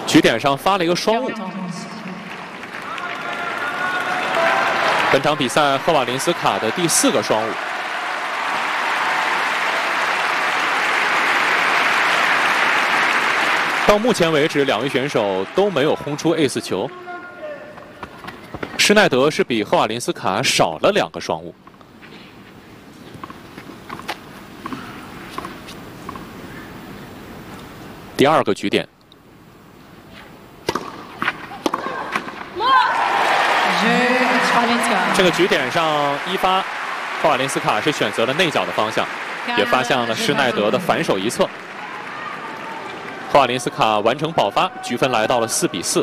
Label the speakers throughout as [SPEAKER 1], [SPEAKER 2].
[SPEAKER 1] 局点上发了一个双误。本场比赛赫瓦林斯卡的第4个双误。到目前为止，2位选手都没有轰出 ace 球。施耐德是比赫瓦林斯卡少了2个双误。第2个局点。 这个局点上1发，赫瓦林斯卡是选择了内角的方向，也发向了施耐德的反手一侧。赫瓦林斯卡完成保发，局分来到了4比4。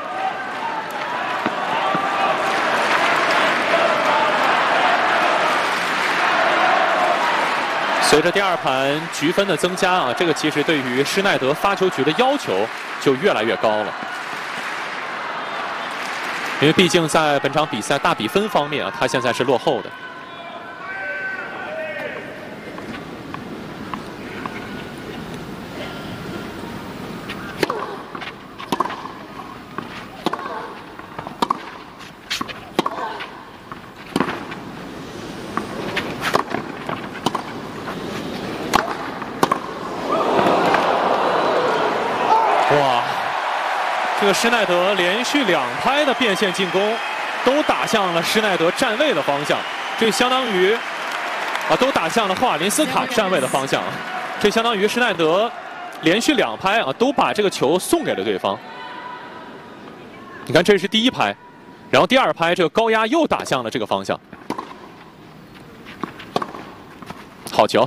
[SPEAKER 1] 随着第2盘局分的增加啊，这个其实对于施耐德发球局的要求就越来越高了。 因为毕竟在本场比赛大比分方面啊，他现在是落后的。哇！ 这个施耐德连续2拍的变线进攻，都打向了施耐德站位的方向，这相当于都打向了赫瓦林斯卡站位的方向，这相当于施耐德连续2拍都把这个球送给了对方。你看，这是第1拍，然后第2拍这个高压又打向了这个方向，好球！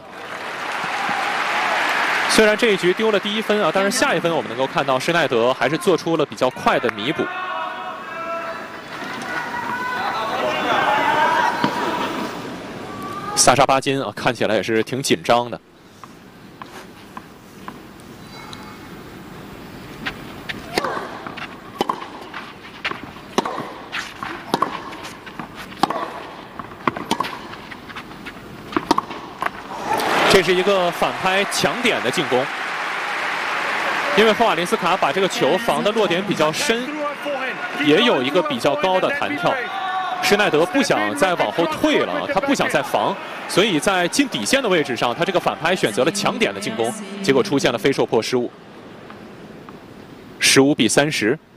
[SPEAKER 1] 虽然这一局丢了第1分啊，但是下一分我们能够看到施耐德还是做出了比较快的弥补。萨沙巴金啊，看起来也是挺紧张的。这是一个反拍抢点的进攻，因为赫瓦林斯卡把这个球防的落点比较深，也有一个比较高的弹跳。施耐德不想再往后退了，他不想再防，所以在近底线的位置上，他这个反拍选择了抢点的进攻，结果出现了非受迫失误。15比30。